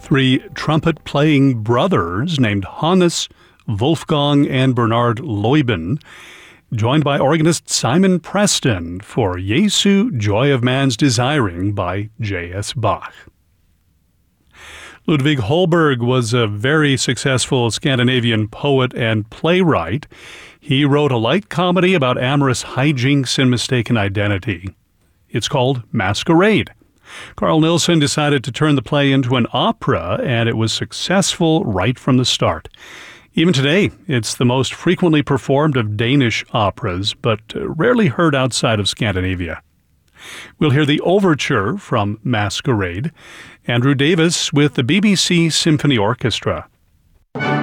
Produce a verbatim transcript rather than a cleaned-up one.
Three trumpet-playing brothers named Hannes, Wolfgang, and Bernard Leuben, joined by organist Simon Preston for Jesu, Joy of Man's Desiring by J S Bach. Ludwig Holberg was a very successful Scandinavian poet and playwright. He wrote a light comedy about amorous hijinks and mistaken identity. It's called Masquerade. Carl Nielsen decided to turn the play into an opera, and it was successful right from the start. Even today, it's the most frequently performed of Danish operas, but rarely heard outside of Scandinavia. We'll hear the overture from Masquerade. Andrew Davis with the B B C Symphony Orchestra.